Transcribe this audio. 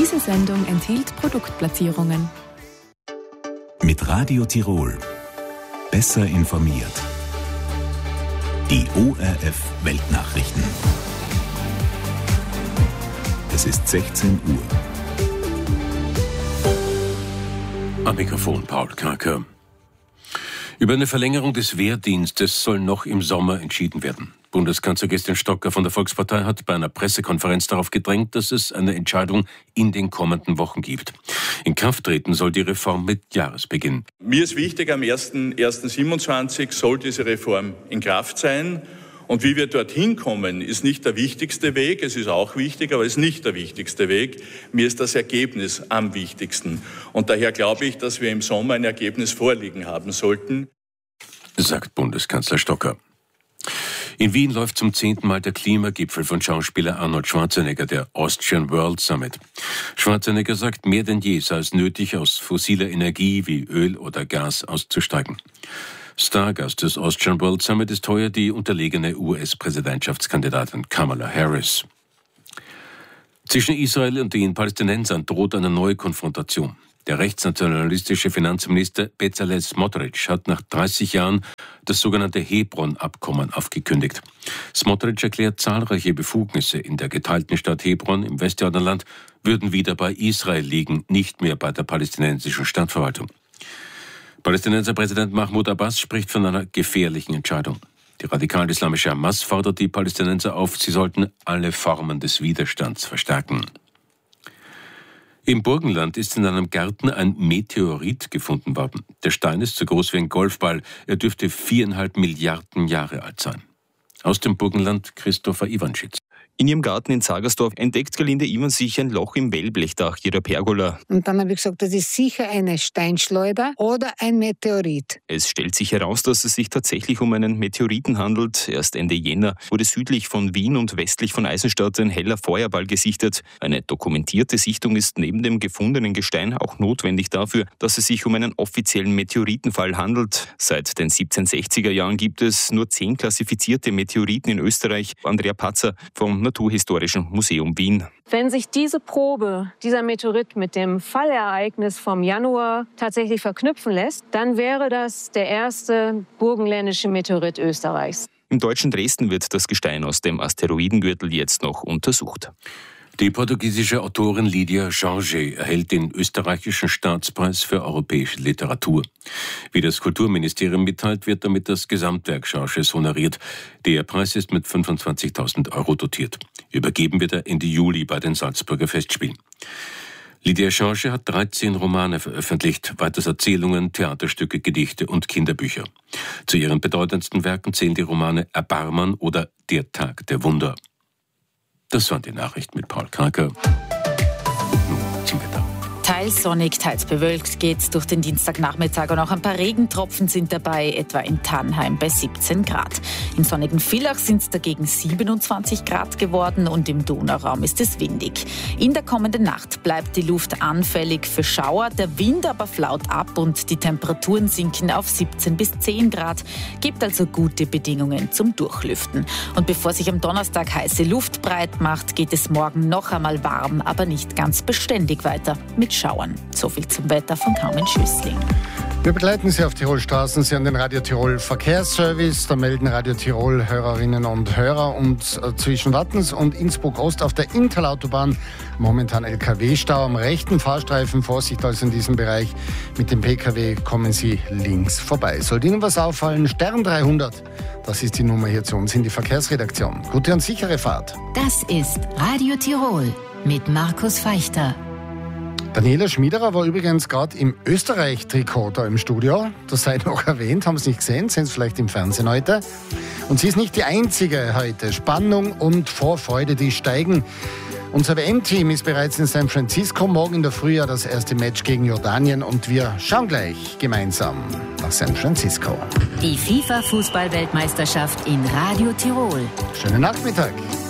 Diese Sendung enthielt Produktplatzierungen. Mit Radio Tirol. Besser informiert. Die ORF Weltnachrichten. Es ist 16 Uhr. Am Mikrofon Paul Kraker. Über eine Verlängerung des Wehrdienstes soll noch im Sommer entschieden werden. Bundeskanzler Christian Stocker von der Volkspartei hat bei einer Pressekonferenz darauf gedrängt, dass es eine Entscheidung in den kommenden Wochen gibt. In Kraft treten soll die Reform mit Jahresbeginn. Mir ist wichtig, am 1.1.27 soll diese Reform in Kraft sein. Und wie wir dorthin kommen, ist nicht der wichtigste Weg. Es ist auch wichtig, aber es ist nicht der wichtigste Weg. Mir ist das Ergebnis am wichtigsten. Und daher glaube ich, dass wir im Sommer ein Ergebnis vorliegen haben sollten, sagt Bundeskanzler Stocker. In Wien läuft zum 10. Mal der Klimagipfel von Schauspieler Arnold Schwarzenegger, der Austrian World Summit. Schwarzenegger sagt, mehr denn je sei es nötig, aus fossiler Energie wie Öl oder Gas auszusteigen. Stargast des Austrian World Summit ist heuer die unterlegene US-Präsidentschaftskandidatin Kamala Harris. Zwischen Israel und den Palästinensern droht eine neue Konfrontation. Der rechtsnationalistische Finanzminister Bezalel Smotrich hat nach 30 Jahren das sogenannte Hebron-Abkommen aufgekündigt. Smotrich erklärt, zahlreiche Befugnisse in der geteilten Stadt Hebron im Westjordanland würden wieder bei Israel liegen, nicht mehr bei der palästinensischen Stadtverwaltung. Palästinenser Präsident Mahmoud Abbas spricht von einer gefährlichen Entscheidung. Die radikal-islamische Hamas fordert die Palästinenser auf, sie sollten alle Formen des Widerstands verstärken. Im Burgenland ist in einem Garten ein Meteorit gefunden worden. Der Stein ist so groß wie ein Golfball. Er dürfte 4,5 Milliarden Jahre alt sein. Aus dem Burgenland Christopher Iwanschitz. In ihrem Garten in Zagersdorf entdeckt Galinde Iwans sich ein Loch im Wellblechdach ihrer Pergola. Und dann habe ich gesagt, das ist sicher eine Steinschleuder oder ein Meteorit. Es stellt sich heraus, dass es sich tatsächlich um einen Meteoriten handelt. Erst Ende Jänner wurde südlich von Wien und westlich von Eisenstadt ein heller Feuerball gesichtet. Eine dokumentierte Sichtung ist neben dem gefundenen Gestein auch notwendig dafür, dass es sich um einen offiziellen Meteoritenfall handelt. Seit den 1760er Jahren gibt es nur 10 klassifizierte Meteoriten in Österreich. Andrea Patzer vom Naturhistorischen Museum Wien. Wenn sich diese Probe, dieser Meteorit mit dem Fallereignis vom Januar tatsächlich verknüpfen lässt, dann wäre das der erste burgenländische Meteorit Österreichs. Im deutschen Dresden wird das Gestein aus dem Asteroidengürtel jetzt noch untersucht. Die portugiesische Autorin Lydia Jorge erhält den österreichischen Staatspreis für europäische Literatur. Wie das Kulturministerium mitteilt, wird damit das Gesamtwerk Jorges honoriert. Der Preis ist mit 25.000 Euro dotiert. Übergeben wird er Ende Juli bei den Salzburger Festspielen. Lydia Jorge hat 13 Romane veröffentlicht, weiters Erzählungen, Theaterstücke, Gedichte und Kinderbücher. Zu ihren bedeutendsten Werken zählen die Romane Erbarmen oder Der Tag der Wunder. Das waren die Nachrichten mit Paul Kraker. Nun zum Wetter. Teils sonnig, teils bewölkt geht's durch den Dienstagnachmittag und auch ein paar Regentropfen sind dabei, etwa in Tannheim bei 17 Grad. Im sonnigen Villach sind es dagegen 27 Grad geworden und im Donauraum ist es windig. In der kommenden Nacht bleibt die Luft anfällig für Schauer, der Wind aber flaut ab und die Temperaturen sinken auf 17 bis 10 Grad, gibt also gute Bedingungen zum Durchlüften. Und bevor sich am Donnerstag heiße Luft breit macht, geht es morgen noch einmal warm, aber nicht ganz beständig weiter mit Schauern. So viel zum Wetter von Carmen Schüssling. Wir begleiten Sie auf Tirolstraßen, Sie an den Radio Tirol Verkehrsservice. Da melden Radio Tirol Hörerinnen und Hörer. Und zwischen Wattens und Innsbruck Ost auf der Inntalautobahn momentan LKW-Stau am rechten Fahrstreifen. Vorsicht also in diesem Bereich. Mit dem PKW kommen Sie links vorbei. Sollte Ihnen was auffallen, Stern 300. Das ist die Nummer hier zu uns in die Verkehrsredaktion. Gute und sichere Fahrt. Das ist Radio Tirol mit Markus Feichter. Daniela Schmiederer war übrigens gerade im Österreich-Trikot da im Studio. Das sei noch erwähnt, haben Sie nicht gesehen, sehen Sie vielleicht im Fernsehen heute. Und sie ist nicht die Einzige heute. Spannung und Vorfreude, die steigen. Unser WM-Team ist bereits in San Francisco. Morgen in der Früh das erste Match gegen Jordanien. Und wir schauen gleich gemeinsam nach San Francisco. Die FIFA-Fußball-Weltmeisterschaft in Radio Tirol. Schönen Nachmittag.